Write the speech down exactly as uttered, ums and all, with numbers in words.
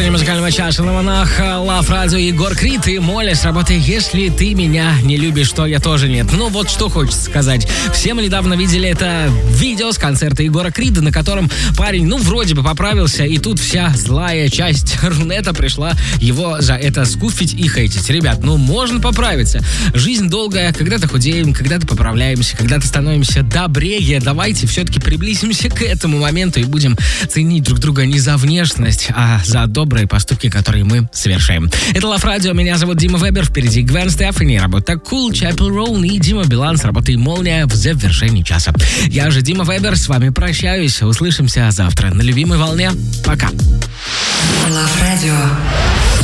продолжение музыкального часа на Монах. Лав Радио, Егор Крид и Моля с работы «Если ты меня не любишь, то я тоже нет». Ну вот что хочется сказать. Все мы недавно видели это видео с концерта Егора Крида, на котором парень, ну, вроде бы поправился, и тут вся злая часть Рунета пришла его за это скуфить и хейтить. Ребят, ну, можно поправиться. Жизнь долгая, когда-то худеем, когда-то поправляемся, когда-то становимся добрее. Давайте все-таки приблизимся к этому моменту и будем ценить друг друга не за внешность, а за добрые поступки, которые мы совершаем. Это Лав Радио, меня зовут Дима Вебер, впереди Гвен Стефани, работа Cool, Chapel Roll и Дима Билан с работой Молния в завершении часа. Я же Дима Вебер, с вами прощаюсь, услышимся завтра на любимой волне. Пока. Лав Радио.